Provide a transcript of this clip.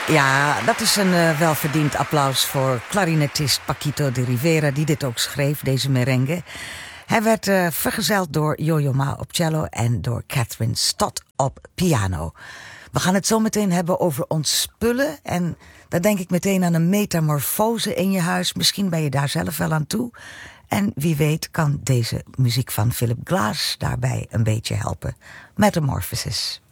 Ja, dat is een welverdiend applaus voor clarinetist Paquito de Rivera, die dit ook schreef, deze merengue. Hij werd vergezeld door Yo-Yo Ma op cello en door Catherine Stott op piano. We gaan het zo meteen hebben over ontspullen. En dan denk ik meteen aan een metamorfose in je huis. Misschien ben je daar zelf wel aan toe. En wie weet kan deze muziek van Philip Glass daarbij een beetje helpen. Metamorphosis.